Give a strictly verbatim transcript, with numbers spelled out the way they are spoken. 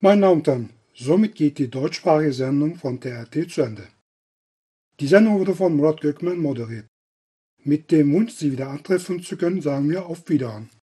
Meine Damen und Herren, somit geht die deutschsprachige Sendung von T R T zu Ende. Die Sendung wurde von Murat Gökmen moderiert. Mit dem Wunsch, Sie wieder antreffen zu können, sagen wir auf Wiederhören.